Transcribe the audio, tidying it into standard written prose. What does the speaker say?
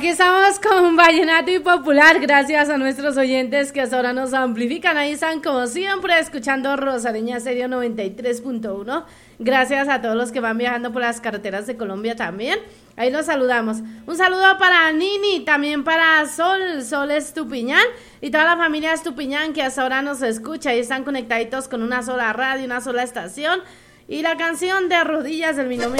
Aquí estamos con Vallenato y Popular, gracias a nuestros oyentes que hasta ahora nos amplifican. Ahí están como siempre escuchando Rosareña Stereo 93.1. Gracias a todos los que van viajando por las carreteras de Colombia también. Ahí los saludamos. Un saludo para Nini, también para Sol Estupiñán y toda la familia Estupiñán que hasta ahora nos escucha y están conectaditos con una sola radio, una sola estación. Y la canción de Rodillas del Binomio